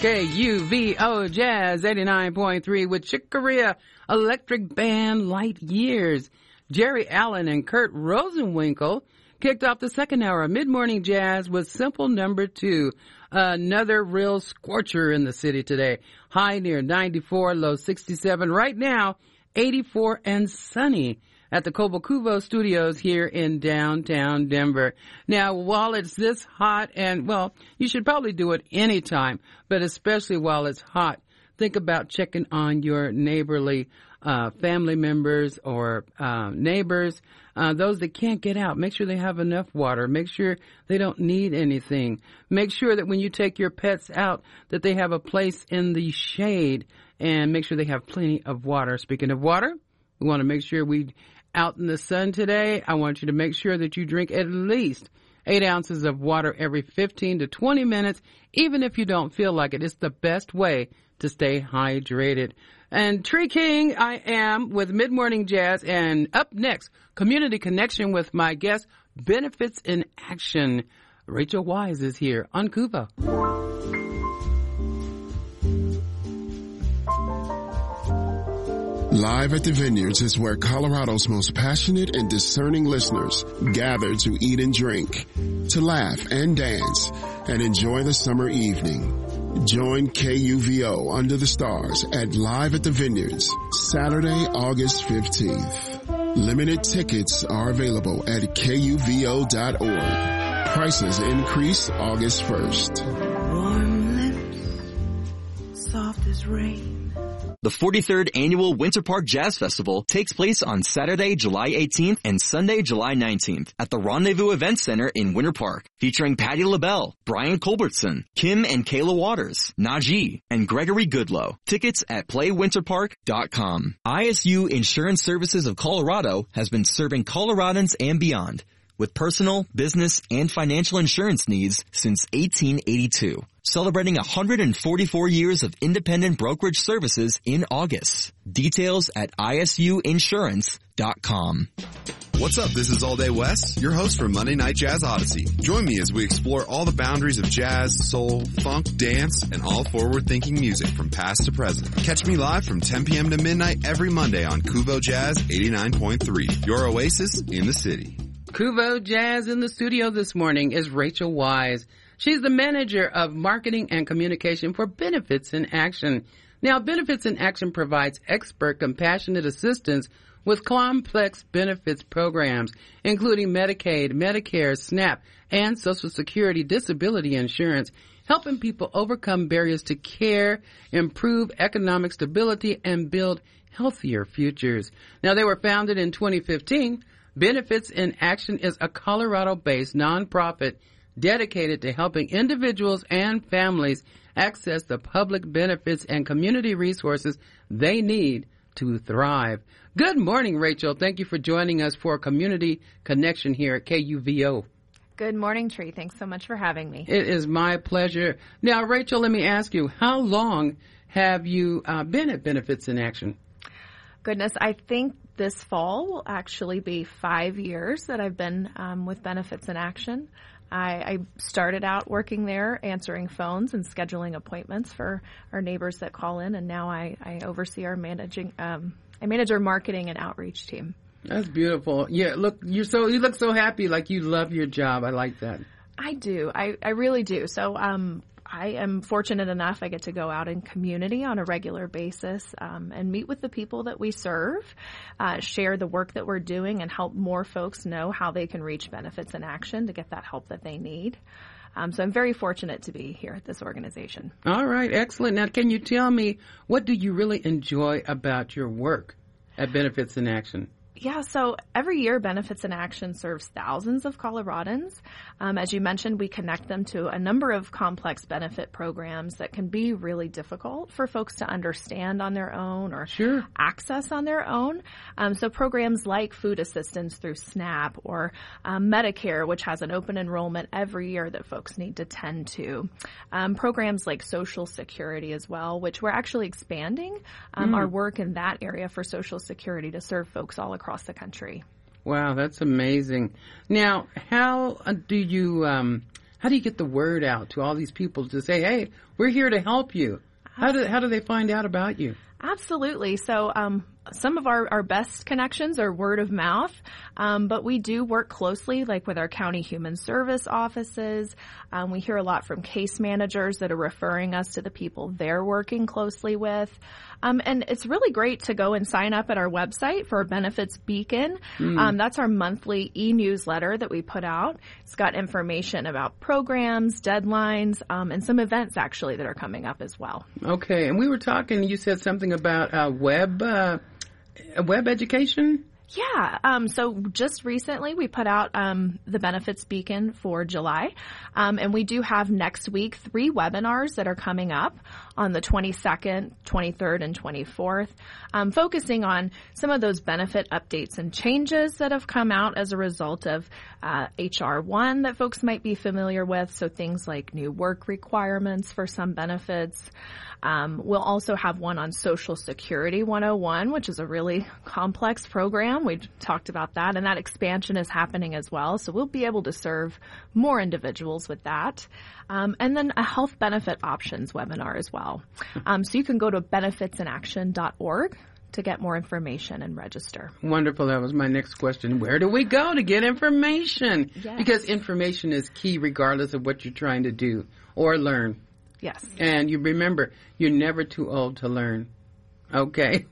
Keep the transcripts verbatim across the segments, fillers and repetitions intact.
K U V O Jazz eighty-nine point three with Chick Corea Electric Band Light Years. Jerry Allen and Kurt Rosenwinkel kicked off the second hour of Mid-Morning Jazz with Simple Number Two. Another real scorcher in the city today. High near ninety-four, low sixty-seven. Right now, eighty-four and sunny at the Cobo Cuvo Studios here in downtown Denver. Now, while it's this hot, and, well, you should probably do it anytime, but especially while it's hot, think about checking on your neighborly uh family members or uh, neighbors, uh, those that can't get out. Make sure they have enough water. Make sure they don't need anything. Make sure that when you take your pets out, that they have a place in the shade, and make sure they have plenty of water. Speaking of water, we want to make sure we out in the sun today. I want you to make sure that you drink at least eight ounces of water every fifteen to twenty minutes, even if you don't feel like it. It's the best way to stay hydrated. And Tree King, I am with Mid-Morning Jazz. And up next, Community Connection with my guest, Benefits in Action. Rachel Wise is here on Cuba. Live at the Vineyards is where Colorado's most passionate and discerning listeners gather to eat and drink, to laugh and dance, and enjoy the summer evening. Join K U V O Under the Stars at Live at the Vineyards, Saturday, August fifteenth. Limited tickets are available at K U V O dot org. Prices increase August first. Warm lips, soft as rain. The forty-third Annual Winter Park Jazz Festival takes place on Saturday, July eighteenth and Sunday, July nineteenth at the Rendezvous Event Center in Winter Park, featuring Patti LaBelle, Brian Culbertson, Kim and Kayla Waters, Najee, and Gregory Goodlow. Tickets at play winter park dot com. I S U Insurance Services of Colorado has been serving Coloradans and beyond with personal, business, and financial insurance needs since eighteen eighty-two. Celebrating one hundred forty-four years of independent brokerage services in August. Details at I S U insurance dot com. What's up? This is All Day West, your host for Monday Night Jazz Odyssey. Join me as we explore all the boundaries of jazz, soul, funk, dance, and all forward-thinking music from past to present. Catch me live from ten p.m. to midnight every Monday on Cuvo Jazz eighty-nine point three, your oasis in the city. Cuvo Jazz in the studio this morning is Rachel Wise. She's the manager of marketing and communication for Benefits in Action. Now, Benefits in Action provides expert, compassionate assistance with complex benefits programs, including Medicaid, Medicare, SNAP, and Social Security disability insurance, helping people overcome barriers to care, improve economic stability, and build healthier futures. Now, they were founded in twenty fifteen. Benefits in Action is a Colorado-based nonprofit dedicated to helping individuals and families access the public benefits and community resources they need to thrive. Good morning, Rachel. Thank you for joining us for Community Connection here at K U V O. Good morning, Tree. Thanks so much for having me. It is my pleasure. Now, Rachel, let me ask you, how long have you uh, been at Benefits in Action? Goodness, I think this fall will actually be five years that I've been um, with Benefits in Action. I, I started out working there, answering phones and scheduling appointments for our neighbors that call in, and now I, I oversee our managing, um, I manage our marketing and outreach team. That's beautiful. Yeah, look, you're so you look so happy, like you love your job. I like that. I do. I, I really do. So, um, I am fortunate enough I get to go out in community on a regular basis um, and meet with the people that we serve, uh, share the work that we're doing, and help more folks know how they can reach Benefits in Action to get that help that they need. Um, so I'm very fortunate to be here at this organization. All right, excellent. Now, can you tell me, what do you really enjoy about your work at Benefits in Action? Yeah, so every year Benefits in Action serves thousands of Coloradans. Um, as you mentioned, we connect them to a number of complex benefit programs that can be really difficult for folks to understand on their own or sure. access on their own. Um, so programs like food assistance through SNAP or um, Medicare, which has an open enrollment every year that folks need to tend to. Um, programs like Social Security as well, which we're actually expanding um, mm. our work in that area for Social Security to serve folks all across across the country. Wow, that's amazing. Now, how do you um, how do you get the word out to all these people to say, hey, we're here to help you? How do, how do they find out about you? Absolutely. So um, some of our, our best connections are word of mouth, um, but we do work closely, like with our county human service offices. Um, we hear a lot from case managers that are referring us to the people they're working closely with. Um, and it's really great to go and sign up at our website for Benefits Beacon. Mm. Um, that's our monthly e-newsletter that we put out. It's got information about programs, deadlines, um, and some events actually that are coming up as well. Okay. And we were talking, you said something about uh, web, uh, web education? Yeah. Um, so just recently we put out um, the Benefits Beacon for July. Um, and we do have next week three webinars that are coming up on the twenty-second, twenty-third, and twenty-fourth, um, focusing on some of those benefit updates and changes that have come out as a result of uh, H R one that folks might be familiar with. So things like new work requirements for some benefits. Um, we'll also have one on Social Security one oh one, which is a really complex program. We talked about that, and that expansion is happening as well. So we'll be able to serve more individuals with that. Um, and then a health benefit options webinar as well. Um, so you can go to benefits in action dot org to get more information and register. Wonderful. That was my next question. Where do we go to get information? Yes. Because information is key regardless of what you're trying to do or learn. Yes. And you remember, you're never too old to learn. Okay.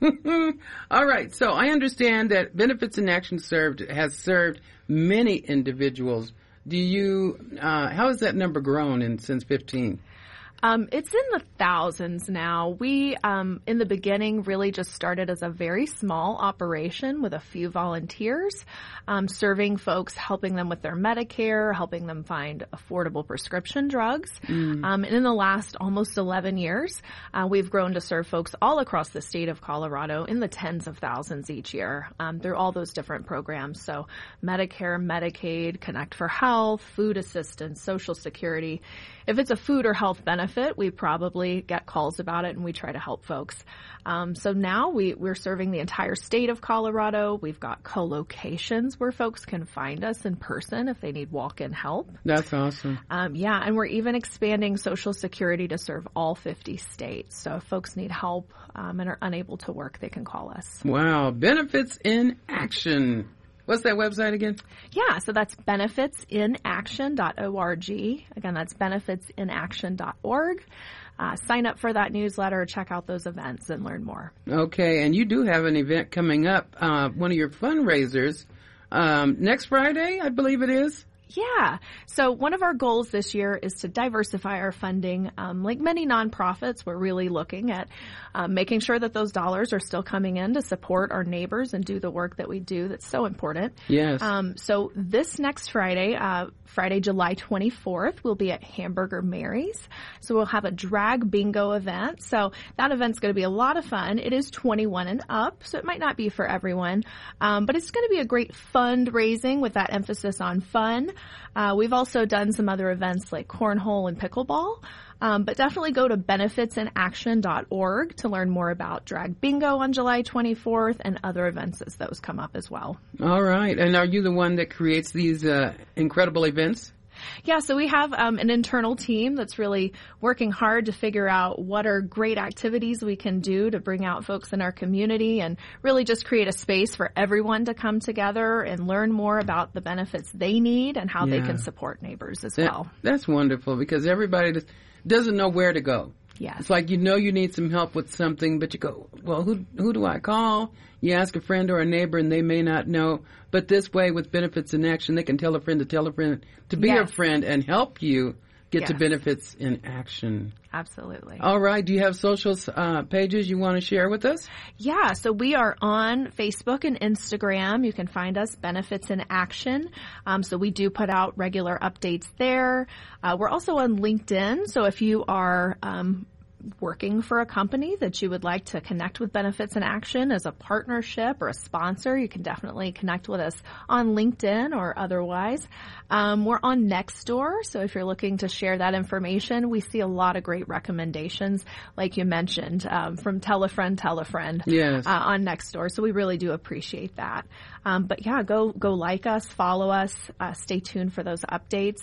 All right. So I understand that Benefits in Action served has served many individuals. Do you, uh, how has that number grown in since fifteen? Um, it's in the thousands now. We, um, in the beginning, really just started as a very small operation with a few volunteers, um, serving folks, helping them with their Medicare, helping them find affordable prescription drugs. Mm. Um, and in the last almost eleven years, uh, we've grown to serve folks all across the state of Colorado in the tens of thousands each year, um, through all those different programs. So Medicare, Medicaid, Connect for Health, food assistance, Social Security. If it's a food or health benefit, we probably get calls about it, and we try to help folks. Um, so now we, we're serving the entire state of Colorado. We've got co-locations where folks can find us in person if they need walk-in help. That's awesome. Um, yeah, and we're even expanding Social Security to serve all fifty states. So if folks need help um, and are unable to work, they can call us. Wow. Benefits in Action. What's that website again? Yeah, so that's benefits in action dot org. Again, that's benefits in action dot org. Uh, sign up for that newsletter, check out those events, and learn more. Okay, and you do have an event coming up, uh, one of your fundraisers, um, next Friday, I believe it is. Yeah. So one of our goals this year is to diversify our funding. Um, like many nonprofits, we're really looking at um, making sure that those dollars are still coming in to support our neighbors and do the work that we do that's so important. Yes. Um, so this next Friday, uh, Friday, July twenty-fourth, we'll be at Hamburger Mary's. So we'll have a drag bingo event. So that event's going to be a lot of fun. It is twenty-one and up, so it might not be for everyone. Um, but it's going to be a great fundraising with that emphasis on fun. Uh, we've also done some other events like cornhole and pickleball. Um, but definitely go to benefits in action dot org to learn more about Drag Bingo on July twenty-fourth and other events as those come up as well. All right. And are you the one that creates these uh, incredible events? Yeah, so we have um, an internal team that's really working hard to figure out what are great activities we can do to bring out folks in our community and really just create a space for everyone to come together and learn more about the benefits they need and how yeah. they can support neighbors as that, well. That's wonderful because everybody does, doesn't know where to go. Yes. It's like you know you need some help with something, but you go, well, who who do I call? You ask a friend or a neighbor, and they may not know. But this way, with Benefits in Action, they can tell a friend to tell a friend to be yes. a friend and help you get yes. to Benefits in Action. Absolutely. All right. Do you have social uh, pages you want to share with us? Yeah. So we are on Facebook and Instagram. You can find us, Benefits in Action. Um, so we do put out regular updates there. Uh, we're also on LinkedIn. So if you are um, working for a company that you would like to connect with Benefits in Action as a partnership or a sponsor, you can definitely connect with us on LinkedIn or otherwise. Um, we're on Nextdoor, so if you're looking to share that information, we see a lot of great recommendations, like you mentioned, um, from Tell a Friend, Tell a Friend yes. uh, on Nextdoor. So we really do appreciate that. Um, but yeah, go go like us, follow us, uh, stay tuned for those updates.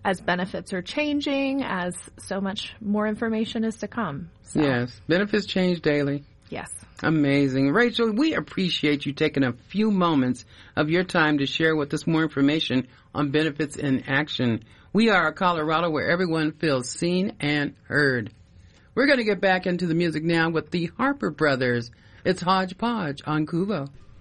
as benefits are changing, as so much more information is to come. So, yes, benefits change daily. yes. Amazing. Rachel, we appreciate you taking a few moments of your time to share with us more information on Benefits in Action. We are Colorado, where everyone feels seen and heard. We're going to get back into the music now with the Harper Brothers. It's Hodgepodge on Kuvo.